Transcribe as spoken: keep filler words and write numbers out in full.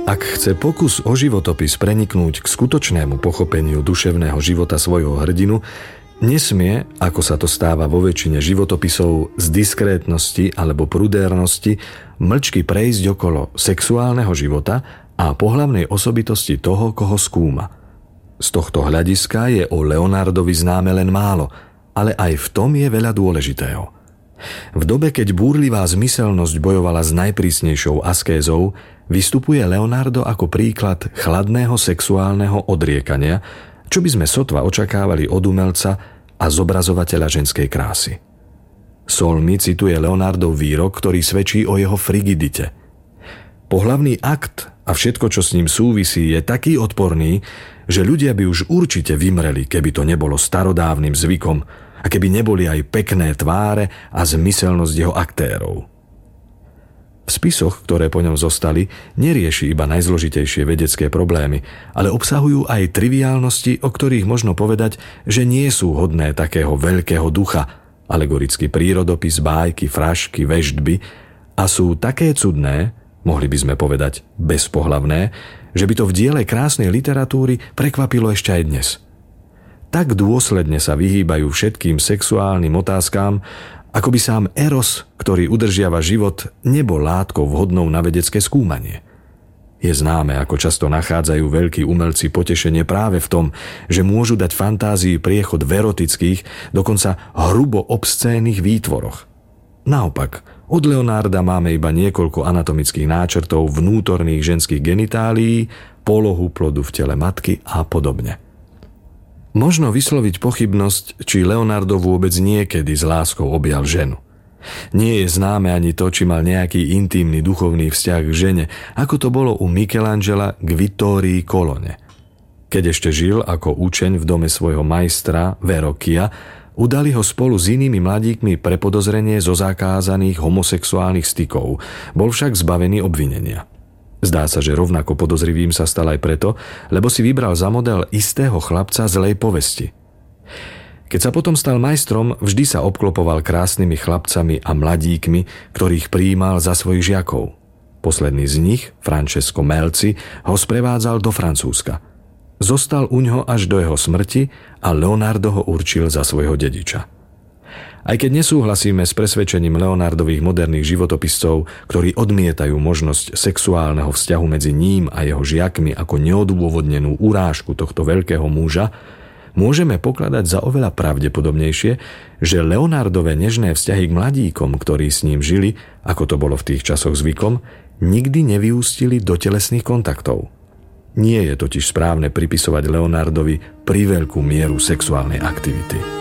Ak chce pokus o životopis preniknúť k skutočnému pochopeniu duševného života svojho hrdinu, nesmie, ako sa to stáva vo väčšine životopisov, z diskrétnosti alebo prudérnosti mlčky prejsť okolo sexuálneho života a pohlavnej osobitosti toho, koho skúma. Z tohto hľadiska je o Leonardovi známe len málo, ale aj v tom je veľa dôležitého. V dobe, keď búrlivá zmyselnosť bojovala s najprísnejšou askézou, vystupuje Leonardo ako príklad chladného sexuálneho odriekania, čo by sme sotva očakávali od umelca a zobrazovateľa ženskej krásy. Solmi cituje Leonardov výrok, ktorý svedčí o jeho frigidite. Pohlavný akt a všetko, čo s ním súvisí, je taký odporný, že ľudia by už určite vymreli, keby to nebolo starodávnym zvykom a keby neboli aj pekné tváre a zmyselnosť jeho aktérov. V spisoch, ktoré po ňom zostali, nerieši iba najzložitejšie vedecké problémy, ale obsahujú aj triviálnosti, o ktorých možno povedať, že nie sú hodné takého veľkého ducha, alegorický prírodopis, bájky, frašky, veštby, a sú také cudné, mohli by sme povedať bezpohlavné, že by to v diele krásnej literatúry prekvapilo ešte aj dnes. Tak dôsledne sa vyhýbajú všetkým sexuálnym otázkám, ako by sám Eros, ktorý udržiava život, nebol látkou vhodnou na vedecké skúmanie. Je známe, ako často nachádzajú veľkí umelci potešenie práve v tom, že môžu dať fantázii priechod v erotických, dokonca hrubo obscénnych výtvoroch. Naopak, od Leonarda máme iba niekoľko anatomických náčrtov vnútorných ženských genitálií, polohu plodu v tele matky a podobne. Možno vysloviť pochybnosť, či Leonardo vôbec niekedy s láskou objal ženu. Nie je známe ani to, či mal nejaký intímny duchovný vzťah k žene, ako to bolo u Michelangela k Vittorii Colonne. Keď ešte žil ako učeň v dome svojho majstra Verrocchia, udali ho spolu s inými mladíkmi pre podozrenie zo zakázaných homosexuálnych stykov, bol však zbavený obvinenia. Zdá sa, že rovnako podozrivým sa stal aj preto, lebo si vybral za model istého chlapca zlej povesti. Keď sa potom stal majstrom, vždy sa obklopoval krásnymi chlapcami a mladíkmi, ktorých prijímal za svojich žiakov. Posledný z nich, Francesco Melzi, ho sprevádzal do Francúzska. Zostal uňho až do jeho smrti a Leonardo ho určil za svojho dediča. Aj keď nesúhlasíme s presvedčením Leonardových moderných životopiscov, ktorí odmietajú možnosť sexuálneho vzťahu medzi ním a jeho žiakmi ako neodôvodnenú urážku tohto veľkého muža, môžeme pokladať za oveľa pravdepodobnejšie, že Leonardove nežné vzťahy k mladíkom, ktorí s ním žili, ako to bolo v tých časoch zvykom, nikdy nevyústili do telesných kontaktov. Nie je totiž správne pripisovať Leonardovi priveľkú mieru sexuálnej aktivity.